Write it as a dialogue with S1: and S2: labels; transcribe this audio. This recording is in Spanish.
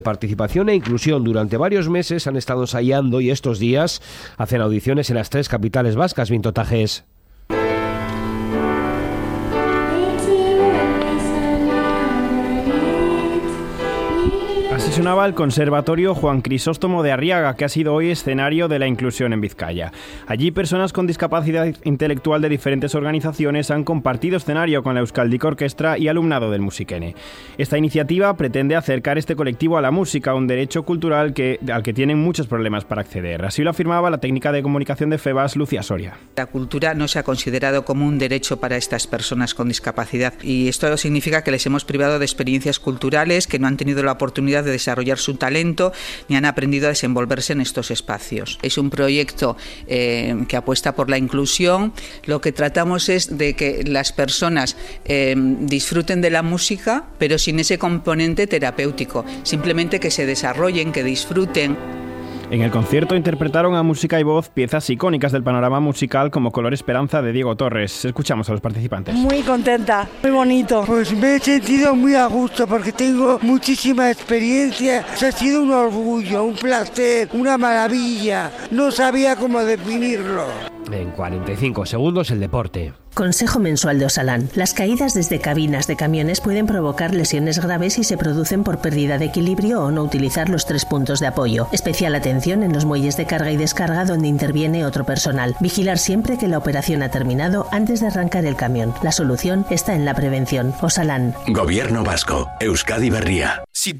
S1: Participación e inclusión. Durante varios meses han estado ensayando y estos días hacen audiciones en las 3 capitales vascas. Vintotajes.
S2: Así sonaba el Conservatorio Juan Crisóstomo de Arriaga, que ha sido hoy escenario de la inclusión en Vizcaya. Allí personas con discapacidad intelectual de diferentes organizaciones han compartido escenario con la Euskaldik Orkestra y alumnado del Musikene. Esta iniciativa pretende acercar este colectivo a la música, un derecho cultural al que tienen muchos problemas para acceder. Así lo afirmaba la técnica de comunicación de FEBAS, Lucía Soria.
S3: La cultura no se ha considerado como un derecho para estas personas con discapacidad y esto significa que les hemos privado de experiencias culturales, que no han tenido la oportunidad de desarrollar su talento ni han aprendido a desenvolverse en estos espacios. Es un proyecto que apuesta por la inclusión. Lo que tratamos es de que las personas disfruten de la música, pero sin ese componente terapéutico, simplemente que se desarrollen, que disfruten.
S2: En el concierto interpretaron a música y voz piezas icónicas del panorama musical como Color Esperanza de Diego Torres. Escuchamos a los participantes.
S4: Muy contenta, muy bonito.
S5: Pues me he sentido muy a gusto porque tengo muchísima experiencia. Ha sido un orgullo, un placer, una maravilla. No sabía cómo definirlo.
S1: En 45 segundos el deporte.
S6: Consejo mensual de Osalan. Las caídas desde cabinas de camiones pueden provocar lesiones graves si se producen por pérdida de equilibrio o no utilizar los 3 puntos de apoyo. Especial atención en los muelles de carga y descarga donde interviene otro personal. Vigilar siempre que la operación ha terminado antes de arrancar el camión. La solución está en la prevención. Osalan.
S7: Gobierno vasco. Euskadi Berria.